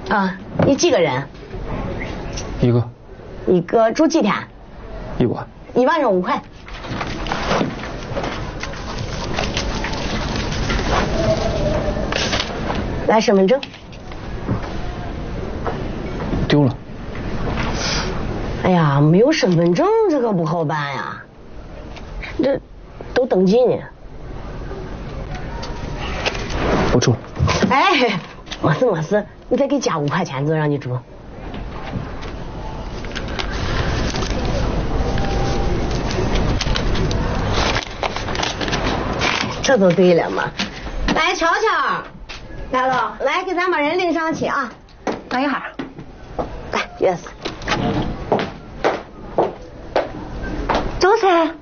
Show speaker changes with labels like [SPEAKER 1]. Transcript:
[SPEAKER 1] 啊，你几个人？
[SPEAKER 2] 一个。
[SPEAKER 1] 一个住几天
[SPEAKER 2] ？1晚。
[SPEAKER 1] 1晚上5块。来身份证。
[SPEAKER 2] 丢了。
[SPEAKER 1] 哎呀，没有身份证这可不好办呀，这都登记呢。
[SPEAKER 2] 我住了。
[SPEAKER 1] 哎，没事，你再给加5块钱就让你住。这都对了嘛。来，乔乔，来了，来给咱把人领上去啊。
[SPEAKER 3] 等一会儿。
[SPEAKER 1] 来，约瑟。
[SPEAKER 3] 周三。